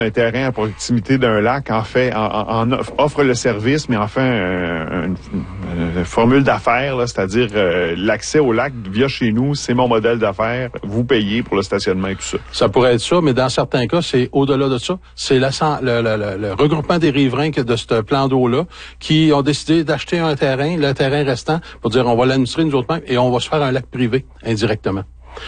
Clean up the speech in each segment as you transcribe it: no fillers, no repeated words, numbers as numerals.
Un terrain à proximité d'un lac, en fait, offre le service, mais enfin une formule d'affaires, là, c'est-à-dire l'accès au lac via chez nous, c'est mon modèle d'affaires, vous payez pour le stationnement et tout ça. Ça pourrait être ça, mais dans certains cas, c'est au-delà de ça. C'est le regroupement des riverains de ce plan d'eau-là qui ont décidé d'acheter un terrain, le terrain restant, pour dire on va l'administrer nous autres mêmes et on va se faire un lac privé indirectement.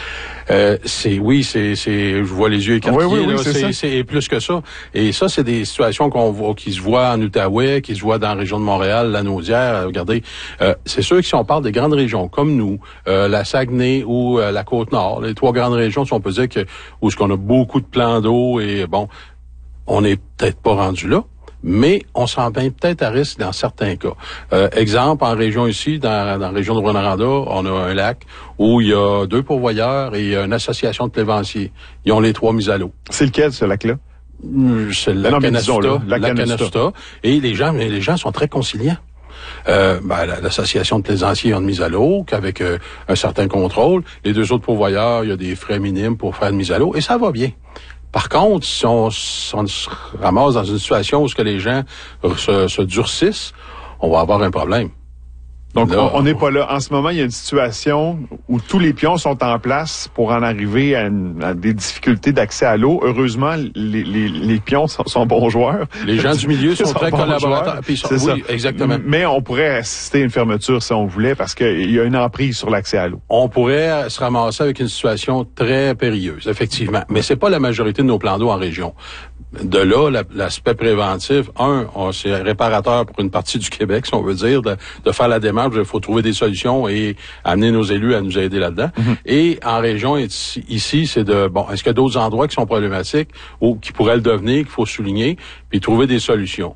Je vois les yeux écarquillés, oui, c'est plus que ça. Et ça, c'est des situations qui se voient en Outaouais, qui se voient dans la région de Montréal, la Naudière. Regardez, c'est sûr que si on parle des grandes régions comme nous, la Saguenay ou la Côte-Nord, les trois grandes régions, si on peut dire où est-ce qu'on a beaucoup de plans d'eau et bon, on n'est peut-être pas rendu là. Mais on s'en met peut-être à risque dans certains cas. Exemple, en région ici, dans la région de Rwanda, on a un lac où il y a 2 pourvoyeurs et une association de plaivanciers. Ils ont les 3 mis à l'eau. C'est lequel, ce lac-là? C'est le lac Canasta. Et les gens sont très conciliants. L'association de plaisanciers ont une mise à l'eau qu'avec un certain contrôle. Les 2 autres pourvoyeurs, il y a des frais minimes pour faire une mise à l'eau et ça va bien. Par contre, si on se ramasse dans une situation où les gens se durcissent, on va avoir un problème. Donc, on n'est pas là. En ce moment, il y a une situation où tous les pions sont en place pour en arriver à des difficultés d'accès à l'eau. Heureusement, les pions sont bons joueurs. Les gens du milieu sont très collaborateurs. Oui, exactement. Mais on pourrait assister à une fermeture si on voulait parce qu'il y a une emprise sur l'accès à l'eau. On pourrait se ramasser avec une situation très périlleuse, effectivement. Mais c'est pas la majorité de nos plans d'eau en région. De là, l'aspect préventif, c'est réparateur pour une partie du Québec, si on veut dire, de faire la démarche. Il faut trouver des solutions et amener nos élus à nous aider là-dedans. Mm-hmm. Et en région, ici, c'est est-ce qu'il y a d'autres endroits qui sont problématiques ou qui pourraient le devenir, qu'il faut souligner, puis trouver des solutions.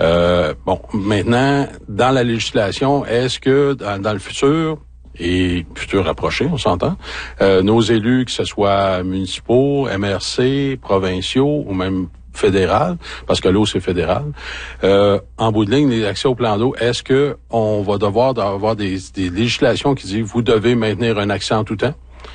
Maintenant, dans la législation, est-ce que dans le futur, et futur rapproché, on s'entend, nos élus, que ce soit municipaux, MRC, provinciaux ou même fédéral, parce que l'eau, c'est fédéral. En bout de ligne, l'accès au plan d'eau, est-ce que on va devoir avoir des législations qui disent vous devez maintenir un accès en tout temps,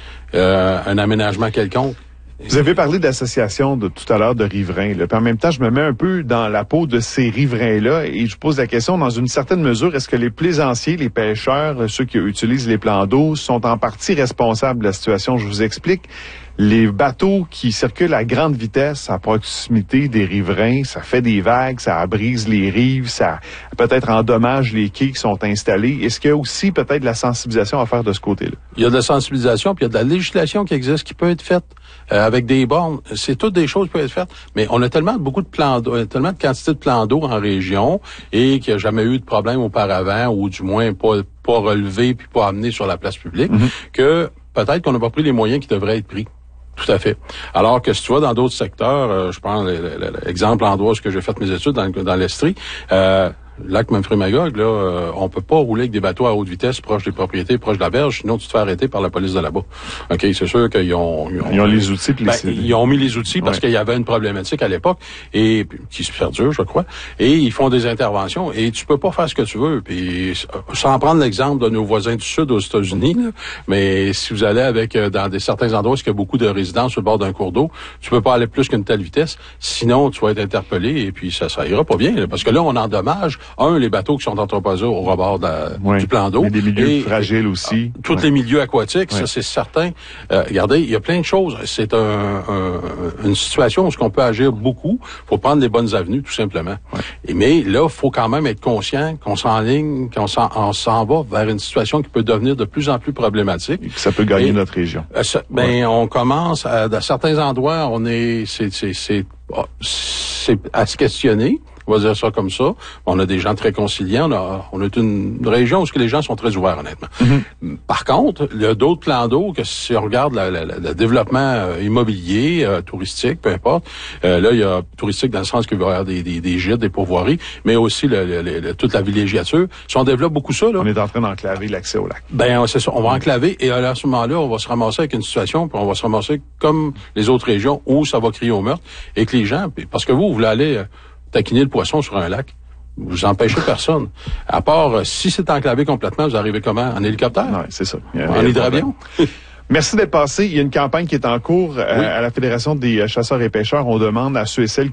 un aménagement quelconque? Vous avez parlé d'association de tout à l'heure de riverains. Là. Puis en même temps, je me mets un peu dans la peau de ces riverains-là et je pose la question, dans une certaine mesure, est-ce que les plaisanciers, les pêcheurs, ceux qui utilisent les plans d'eau, sont en partie responsables de la situation? Je vous explique. Les bateaux qui circulent à grande vitesse à proximité des riverains, ça fait des vagues, ça brise les rives, ça peut-être endommage les quais qui sont installés. Est-ce qu'il y a aussi peut-être de la sensibilisation à faire de ce côté-là? Il y a de la sensibilisation, puis il y a de la législation qui existe, qui peut être faite avec des bornes. C'est toutes des choses qui peuvent être faites, mais on a tellement beaucoup de plans d'eau, tellement de quantité de plans d'eau en région et qu'il n'y a jamais eu de problème auparavant, ou du moins pas relevé puis pas amené sur la place publique, que peut-être qu'on n'a pas pris les moyens qui devraient être pris. Tout à fait. Alors que si tu vas dans d'autres secteurs, je prends l'exemple endroit où j'ai fait mes études dans l'Estrie, lac Memphremagog, là, on peut pas rouler avec des bateaux à haute vitesse proche des propriétés, proche de la berge, sinon tu te fais arrêter par la police de là-bas. OK, c'est sûr qu'ils ont les outils. Ils ont mis les outils parce qu'il y avait une problématique à l'époque et qui se perdure, je crois. Et ils font des interventions et tu peux pas faire ce que tu veux. Puis sans prendre l'exemple de nos voisins du Sud aux États-Unis, là, mais si vous allez dans certains endroits où il y a beaucoup de résidences sur le bord d'un cours d'eau, tu peux pas aller plus qu'une telle vitesse, sinon tu vas être interpellé et puis ça ira pas bien. Là, parce que là, on endommage les bateaux qui sont entreposés au rebord du plan d'eau. Mais des milieux fragiles aussi. Tous les milieux aquatiques, ça c'est certain. Regardez, il y a plein de choses. C'est une situation où on peut agir beaucoup. Faut prendre les bonnes avenues, tout simplement. Mais là, faut quand même être conscient qu'on s'enligne, qu'on s'en va vers une situation qui peut devenir de plus en plus problématique. Et que ça peut gagner notre région. On commence dans certains endroits, c'est à se questionner. On va dire ça comme ça. On a des gens très conciliants. On a une région où les gens sont très ouverts, honnêtement. Mm-hmm. Par contre, il y a d'autres plans d'eau que si on regarde le développement immobilier, touristique, peu importe. Là, il y a touristique dans le sens qu'il va y avoir des gîtes, des pourvoiries, mais aussi toute la villégiature. Si on développe beaucoup ça, là. On est en train d'enclaver l'accès au lac. C'est ça. On va enclaver et à ce moment-là, on va se ramasser avec une situation, puis on va se ramasser comme les autres régions où ça va crier au meurtre et que les gens, parce que vous voulez aller taquiner le poisson sur un lac. Vous empêchez personne. À part, si c'est enclavé complètement, vous arrivez comment? En hélicoptère? Non, c'est ça. En hydravion? Merci d'être passé. Il y a une campagne qui est en cours à la Fédération des chasseurs et pêcheurs. On demande à ceux et celles